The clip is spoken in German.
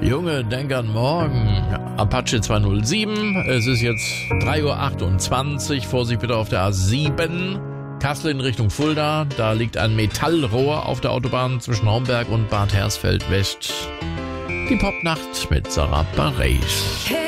Junge, denk an morgen. Apache 207. Es ist jetzt 3:28 Uhr. Vorsicht bitte auf der A7. Kassel in Richtung Fulda. Da liegt ein Metallrohr auf der Autobahn zwischen Homberg und Bad Hersfeld West. Die Popnacht mit Sarah Bareilles.